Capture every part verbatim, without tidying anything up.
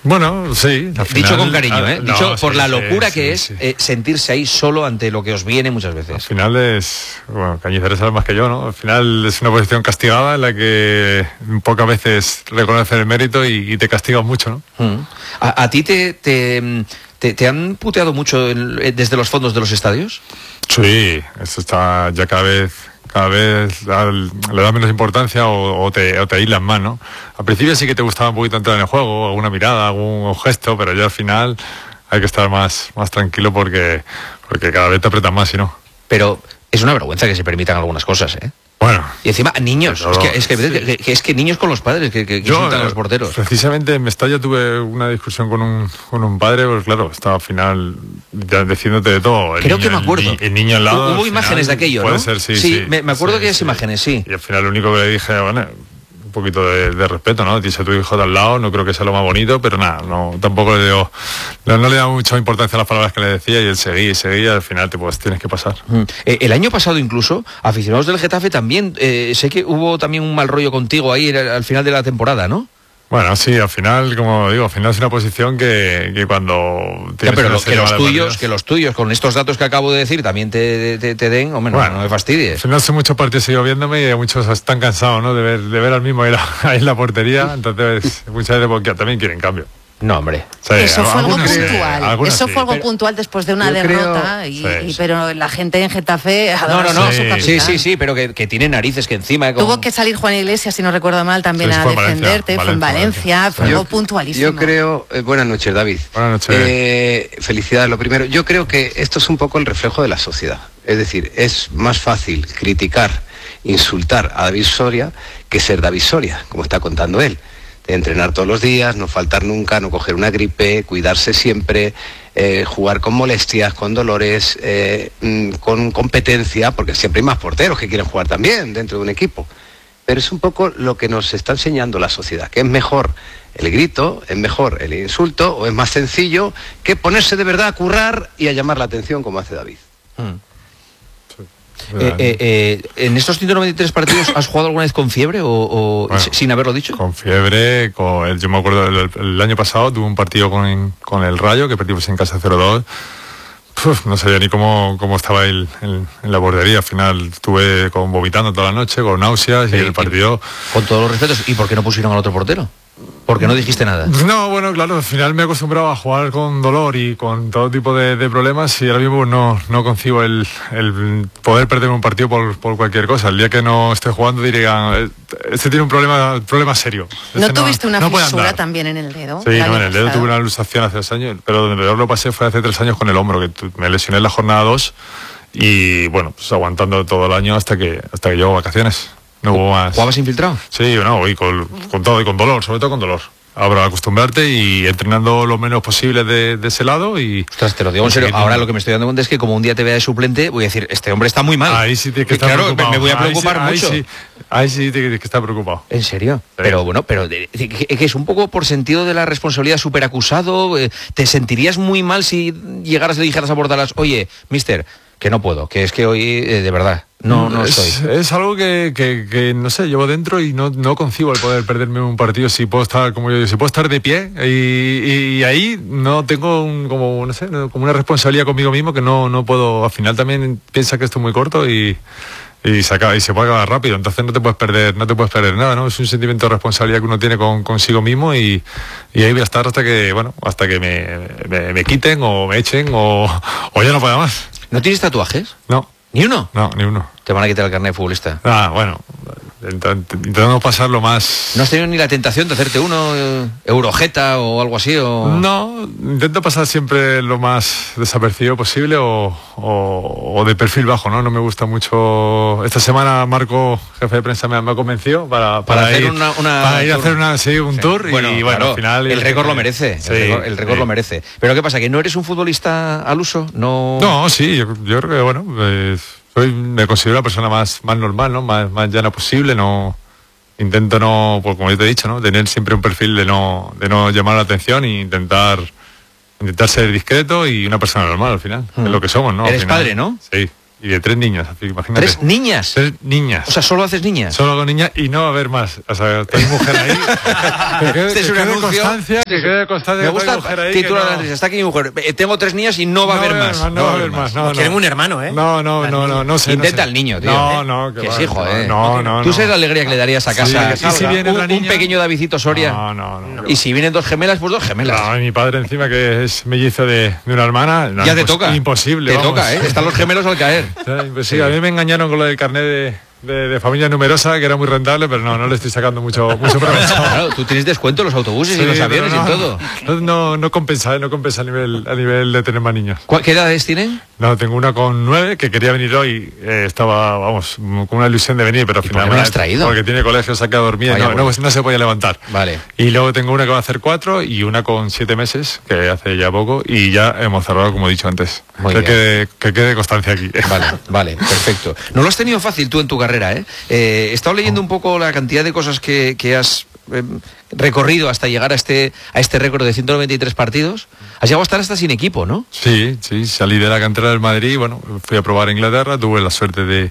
Bueno, sí. Al final, dicho con cariño, ¿eh? No, dicho por sí, la sí, locura sí, que sí, es sí. eh, sentirse ahí solo ante lo que os viene muchas veces. Al final es, bueno, Cañizares sabe más que yo, ¿no? Al final es una posición castigada en la que pocas veces reconocen el mérito y, y te castigan mucho, ¿no? Mm. ¿A, a ti te, te, te, te han puteado mucho en, desde los fondos de los estadios? Sí, eso está ya cada vez... cada vez al, le das menos importancia o, o, te, o te aíslas más, ¿no? Al principio sí que te gustaba un poquito entrar en el juego, alguna mirada, algún gesto, pero ya al final hay que estar más, más tranquilo porque, porque cada vez te apretan más, si no. Pero es una vergüenza que se permitan algunas cosas, ¿eh? Bueno. Y encima, niños, pero, es, que, es, que, sí. que, que, es que niños con los padres, que, que, que Yo, insultan a los porteros. Precisamente en Mestalla tuve una discusión con un, con un padre, porque claro, estaba al final ya diciéndote de todo. El Creo niño, que me acuerdo. El, el niño al lado. Hubo al imágenes final, de aquello, puede ¿no? Ser, sí, sí, sí. me, me acuerdo sí, que hay sí. imágenes, sí. Y al final lo único que le dije, bueno, un poquito de, de respeto, ¿no? Dice tu hijo de al lado, no creo que sea lo más bonito, pero nada, no, tampoco le dio, no, no le da mucha importancia a las palabras que le decía y él seguía y seguía, y al final te pues tienes que pasar. Mm. Eh, el año pasado incluso, aficionados del Getafe también, eh, sé que hubo también un mal rollo contigo ahí al final de la temporada, ¿no? Bueno, sí, al final, como digo, al final es una posición que, que cuando ya, pero lo, que los tuyos, partidos, que los tuyos, con estos datos que acabo de decir, también te, te, te den, hombre, bueno, no, no me fastidies. Al final son muchos partidos sigo viéndome y muchos están cansados, ¿no? De ver, de ver al mismo ahí, la, ahí en la portería, entonces muchas veces porque también quieren cambio. No, hombre. Sí, eso fue algo puntual. Sí, eso fue algo pero, puntual después de una derrota. Creo, y, sí, y, pero la gente en Getafe no, no, no, sí, sí, sí, sí, pero que, que tiene narices que encima. Con... Tuvo que salir Juan Iglesias, si no recuerdo mal, también sí, a fue defenderte. Valencia, fue en Valencia, Valencia. Fue algo puntualísimo. Yo creo. Eh, buenas noches, David. Buenas noches. Eh, felicidades. Lo primero, yo creo que esto es un poco el reflejo de la sociedad. Es decir, es más fácil criticar, insultar a David Soria que ser David Soria, como está contando él. De entrenar todos los días, no faltar nunca, no coger una gripe, cuidarse siempre, eh, jugar con molestias, con dolores, eh, con competencia, porque siempre hay más porteros que quieren jugar también dentro de un equipo. Pero es un poco lo que nos está enseñando la sociedad, que es mejor el grito, es mejor el insulto, o es más sencillo que ponerse de verdad a currar y a llamar la atención como hace David. Hmm. Eh, eh, eh, ¿En estos ciento noventa y tres partidos has jugado alguna vez con fiebre o, o bueno, sin haberlo dicho? Con fiebre, con el, yo me acuerdo el, el año pasado tuve un partido con, con el Rayo que perdimos en casa cero dos. Uf, no sabía ni cómo, cómo estaba el, el, en la bordería. Al final estuve con, vomitando toda la noche, con náuseas sí, y el partido... Con todos los respetos. ¿Y por qué no pusieron al otro portero? Porque no dijiste nada. No, bueno, claro, al final me he acostumbrado a jugar con dolor y con todo tipo de, de problemas y ahora mismo no, no concibo el, el poder perder un partido por, por cualquier cosa. El día que no esté jugando dirían, este tiene un problema, problema serio. Este ¿No tuviste no, una no fisura también en el dedo? Sí, no, en el dedo tuve una luxación hace dos años, pero donde peor lo pasé fue hace tres años con el hombro, que me lesioné en la jornada dos y bueno, pues aguantando todo el año hasta que, hasta que llego a vacaciones. No hubo más. ¿Jugabas infiltrado? Sí, no, y con, con todo, y con dolor, sobre todo con dolor. Ahora acostumbrarte y entrenando lo menos posible de, de ese lado y... Ostras, te lo digo en serio, ahora lo que me estoy dando cuenta es que como un día te vea de suplente, voy a decir, este hombre está muy mal. Ahí sí tienes que estar claro, preocupado. me voy a preocupar ahí sí, mucho. Ahí sí, ahí sí tienes que estar preocupado. ¿En serio? Sí. Pero bueno, pero de, de, de, que es un poco por sentido de la responsabilidad súper acusado, eh, ¿te sentirías muy mal si llegaras y le dijeras a Bordalas, oye, mister, que no puedo, que es que hoy, eh, de verdad, no, no es, estoy. Es algo que, que, que, no sé, llevo dentro y no, no concibo el poder perderme un partido si puedo estar, como yo digo, si puedo estar de pie y, y ahí no tengo un, como, no sé, como una responsabilidad conmigo mismo que no, no puedo, al final también piensa que esto es muy corto y... Y se, acaba, y se puede acabar rápido, entonces no te puedes perder, no te puedes perder nada, ¿no? Es un sentimiento de responsabilidad que uno tiene con consigo mismo y, y ahí voy a estar hasta que, bueno, hasta que me, me, me quiten o me echen o, o ya no pueda más. ¿No tienes tatuajes? No. ¿Ni uno? No, ni uno. Te van a quitar el carnet de futbolista. Ah, bueno, intentando pasarlo más... ¿No has tenido ni la tentación de hacerte uno, eh, Eurojeta o algo así? O... No, intento pasar siempre lo más desapercibido posible o, o, o de perfil bajo, ¿no? No me gusta mucho... Esta semana Marco, jefe de prensa, me, me ha convencido para, para, para hacer ir, una, una para ir a hacer una, sí, un sí. tour bueno, y bueno, claro, al final... El récord lo merece, sí, el récord, el récord sí. lo merece. Pero ¿qué pasa? ¿Que no eres un futbolista al uso? No, no sí, yo, yo creo que, bueno... Eh, Soy, me considero la persona más, más normal, ¿no? Más, más llana posible, no intento no, pues como yo te he dicho, ¿no? Tener siempre un perfil de no, de no llamar la atención e intentar, intentar ser discreto y una persona normal al final, mm. es lo que somos, ¿no? Eres al final, padre, ¿no? Sí. Y de tres niñas, imagínate. ¿Tres niñas? Tres niñas. O sea, ¿solo haces niñas? Solo hago niñas y no va a haber más. O sea, hay mujer ahí. que quede, este es que un quede anuncio. constancia, que quede constancia. Me gusta el título de la noticia. Está aquí mi mujer. Eh, tengo tres niñas y no va a haber más. No, no va a haber más. No, no. Quieren un hermano, ¿eh? No, no, no, no, no sé. Intenta no sé. el niño, tío. No, ¿eh? no, que, que va, sí, joder. No, no, ¿Tú no. sabes la alegría que le darías a casa? Sí, y si viene un, una niña, un pequeño Davidito Soria. No, no, no. Y si vienen dos gemelas, pues dos gemelas. No, y mi padre encima que es mellizo de, de una hermana. No, ya te impos toca. Imposible. Te vamos. toca, ¿eh? Están los gemelos al caer. Pues sí, a mí me engañaron con lo del carnet de, de, de familia numerosa, que era muy rentable, pero no, no le estoy sacando mucho, mucho provecho. Claro, tú tienes descuento en los autobuses Sí, y los aviones no, y todo. No, no, no compensa, ¿eh? No compensa a nivel, a nivel de tener más niños. ¿Qué edades tienen? No, tengo una con nueve que quería venir hoy, eh, estaba, vamos, con una ilusión de venir, pero al ¿Y final por qué no la has traído? Porque tiene colegio, se ha quedado dormida y no, no, no se podía levantar. Vale. Y luego tengo una que va a hacer cuatro y una con siete meses, que hace ya poco, y ya hemos cerrado, como he dicho antes. Muy que, bien. quede, que quede constancia aquí. Vale, vale, perfecto. No lo has tenido fácil tú en tu carrera, ¿eh? eh he estado leyendo un poco la cantidad de cosas que, que has eh, recorrido hasta llegar a este, a este récord de ciento noventa y tres partidos. Has llegado a estar hasta sin equipo, ¿no? Sí, sí, salí de la cantera del Madrid y bueno, fui a probar a Inglaterra, tuve la suerte de,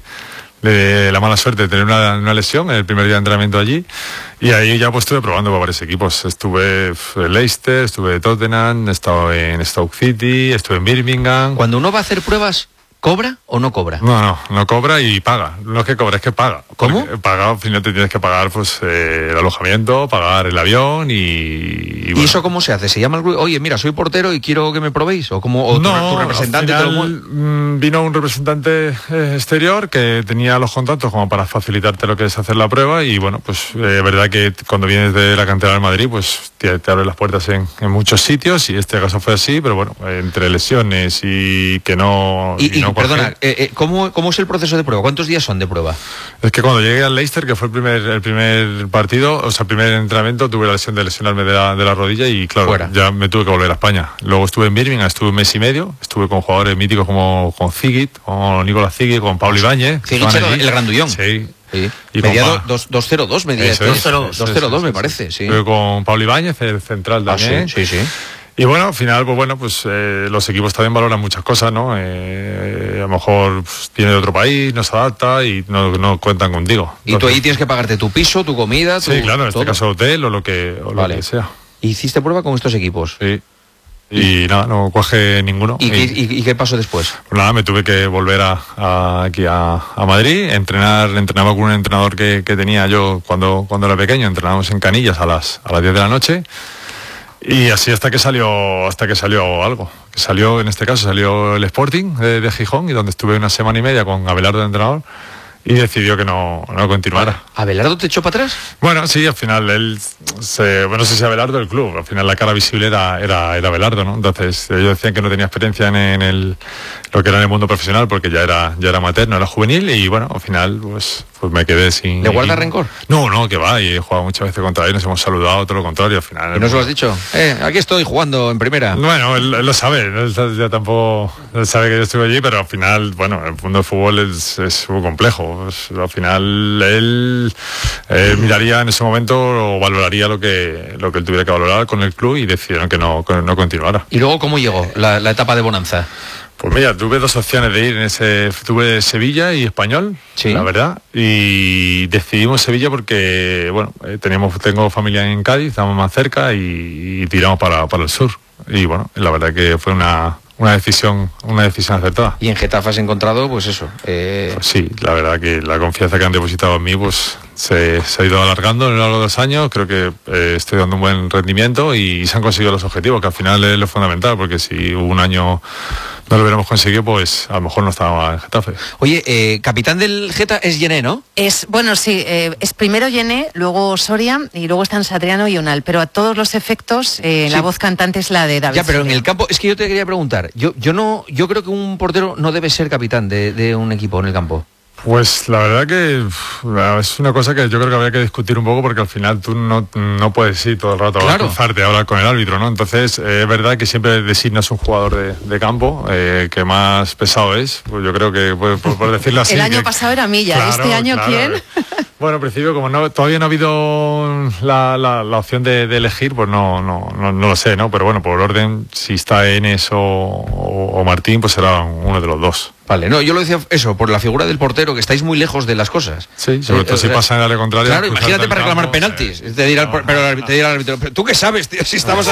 de la mala suerte de tener una, una lesión en el primer día de entrenamiento allí y ahí ya pues estuve probando para varios equipos. Estuve en Leicester, estuve en Tottenham, he estado en Stoke City, estuve en Birmingham. Cuando uno va a hacer pruebas, ¿cobra o no cobra? No, no, no cobra y paga. No es que cobra, es que paga. ¿Cómo? Paga, al final te tienes que pagar pues eh, el alojamiento, pagar el avión y... ¿Y, ¿Y bueno. eso cómo se hace? ¿Se llama el grupo? Oye, mira, soy portero y quiero que me probéis. ¿O, como, o no, tu, tu representante? al te lo final, mu- mm, vino un representante eh, exterior que tenía los contactos como para facilitarte lo que es hacer la prueba y bueno, pues es eh, verdad que cuando vienes de la cantera del Madrid pues te, te abre las puertas en, en muchos sitios y este caso fue así, pero bueno, entre lesiones y que no... Y, y, no perdona, coger- eh, eh, ¿cómo, ¿cómo es el proceso de prueba? ¿Cuántos días son de prueba? Es que cuando llegué al Leicester, que fue el primer, el primer partido, o sea, el primer entrenamiento, tuve la lesión de lesionarme de la, de la rodilla y claro, Fuera. ya me tuve que volver a España. Luego estuve en Birmingham, estuve un mes y medio, estuve con jugadores míticos como con Zigit, con Nicolás Zigit, con Pablo Ibáñez. que Zigit estaban era allí. el grandullón. Sí. Sí. Y Medía con Pa- dos- dos cero dos, medía Eso es, dos eso cero dos es, me eso parece, es. sí. Estuve con Pablo Ibáñez, el central Ah, sí, también. sí, sí. Y bueno, al final, pues bueno, pues eh, los equipos también valoran muchas cosas, ¿no? Eh, a lo mejor pues, viene de otro país, no se adapta y no, no cuentan contigo. Y tú ahí tienes que pagarte tu piso, tu comida, tu, Sí, claro, en todo. este caso hotel o lo que, o Vale. lo que sea. Hiciste prueba con estos equipos. Sí. Y nada, no coge ninguno. ¿Y, Y, qué- y- y qué pasó después? pues nada, me tuve que volver a, a- aquí a, a Madrid, entrenar, entrenaba con un entrenador que, que tenía yo cuando, cuando era pequeño, entrenábamos en Canillas a las, a las diez de la noche. Y así hasta que salió hasta que salió algo. Que salió, en este caso, salió el Sporting de, de Gijón, y donde estuve una semana y media con Abelardo de entrenador, y decidió que no, no continuara. ¿Abelardo te echó para atrás? Bueno, sí, al final él, se, bueno, no sé si Abelardo del club, al final la cara visible era, era, era Abelardo, ¿no? Entonces ellos decían que no tenía experiencia en, en el, lo que era en el mundo profesional porque ya era, ya era materno, era juvenil y bueno, al final pues, pues me quedé sin... ¿Le guarda equipo. rencor? No, no, que va, y he jugado muchas veces contra él, nos hemos saludado, todo lo contrario, al final... ¿Y no se lo has dicho? Eh, aquí estoy jugando en primera. Bueno, él, él lo sabe, él ya tampoco él sabe que yo estuve allí, pero al final, bueno, el mundo del fútbol es, es muy complejo. Pues, al final él eh, miraría en ese momento o valoraría lo que lo que él tuviera que valorar con el club y decidieron que no, que no continuara. ¿Y luego cómo llegó la, la etapa de bonanza? Pues mira, tuve dos opciones de ir en ese, tuve Sevilla y Español, Sí. la verdad, y decidimos Sevilla porque, bueno, eh, teníamos, tengo familia en Cádiz, estamos más cerca y, y tiramos para, para el sur. Y bueno, la verdad que fue una, una decisión, una decisión acertada. Y en Getafe has encontrado, pues eso. Eh, Pues sí, la verdad que la confianza que han depositado en mí pues se, se ha ido alargando a lo largo de los años. Creo que eh, estoy dando un buen rendimiento y se han conseguido los objetivos, que al final es lo fundamental, porque si un año no lo hubiéramos conseguido, pues a lo mejor no estaba en Getafe. Oye, eh, capitán del Geta es Yené, ¿no? Es, bueno, sí, eh, es primero Yené, luego Soria y luego están Satriano y Unal, pero a todos los efectos eh, Sí. la voz cantante es la de David. Ya, pero en Soria. el campo, es que yo te quería preguntar, yo, yo no, yo creo que un portero no debe ser capitán de, de un equipo en el campo. Pues la verdad que uf, es una cosa que yo creo que habría que discutir un poco, porque al final tú no, no puedes ir todo el rato Claro. a cruzarte a hablar con el árbitro, ¿no? Entonces eh, es verdad que siempre designas un jugador de, de campo eh, que más pesado es, pues yo creo que por, por- por decirlo así. El año que- pasado era Milla, Claro, este año claro. ¿quién? Bueno, en principio, como no, todavía no ha habido la, la, la opción de, de elegir, pues no, no, no, no lo sé, ¿no? Pero bueno, por orden, si está Enes o, o, o Martín, pues será uno de los dos. Vale, no, yo lo decía eso, por la figura del portero, que estáis muy lejos de las cosas. Sí, sobre todo eh, si eh, pasa en el área contraria. Claro, imagínate para reclamar campo, penaltis. Eh, te dirá el, pero el, te dirá el árbitro, ¿tú qué sabes, tío? Si estamos